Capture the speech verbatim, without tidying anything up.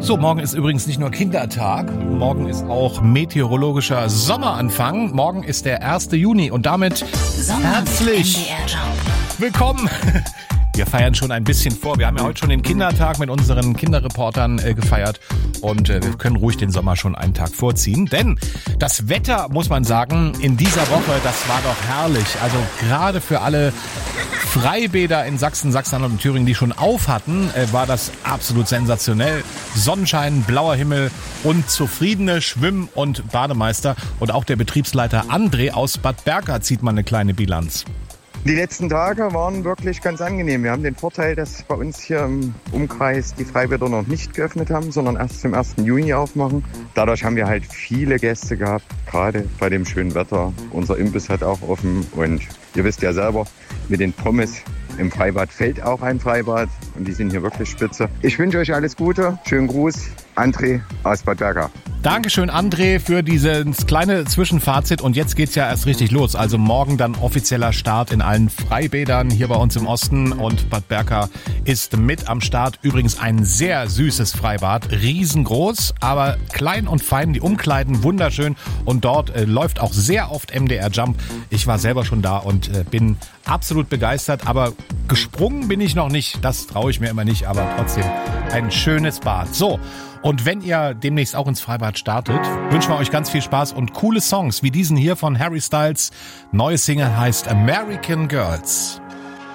So, morgen ist übrigens nicht nur Kindertag, morgen ist auch meteorologischer Sommeranfang. Morgen ist der erste Juni und damit Sommer herzlich willkommen. Wir feiern schon ein bisschen vor. Wir haben ja heute schon den Kindertag mit unseren Kinderreportern äh, gefeiert und äh, wir können ruhig den Sommer schon einen Tag vorziehen. Denn das Wetter, muss man sagen, in dieser Woche, das war doch herrlich. Also gerade für alle Freibäder in Sachsen, Sachsen-Anhalt und Thüringen, die schon auf hatten, äh, war das absolut sensationell. Sonnenschein, blauer Himmel und zufriedene Schwimm- und Bademeister. Und auch der Betriebsleiter André aus Bad Berka zieht mal eine kleine Bilanz. Die letzten Tage waren wirklich ganz angenehm. Wir haben den Vorteil, dass bei uns hier im Umkreis die Freibäder noch nicht geöffnet haben, sondern erst zum ersten Juni aufmachen. Dadurch haben wir halt viele Gäste gehabt, gerade bei dem schönen Wetter. Unser Imbiss hat auch offen und ihr wisst ja selber, mit den Pommes im Freibad fällt auch ein Freibad und die sind hier wirklich spitze. Ich wünsche euch alles Gute. Schönen Gruß, André aus Bad Berka. Dankeschön, André, für dieses kleine Zwischenfazit. Und jetzt geht's ja erst richtig los. Also morgen dann offizieller Start in allen Freibädern hier bei uns im Osten. Und Bad Berka ist mit am Start. Übrigens ein sehr süßes Freibad. Riesengroß, aber klein und fein. Die Umkleiden wunderschön. Und dort äh, läuft auch sehr oft M D R Jump. Ich war selber schon da und äh, bin absolut begeistert. Aber gesprungen bin ich noch nicht. Das traue ich mir immer nicht. Aber trotzdem ein schönes Bad. So. Und wenn ihr demnächst auch ins Freibad startet, wünschen wir euch ganz viel Spaß und coole Songs wie diesen hier von Harry Styles. Neue Single heißt American Girls.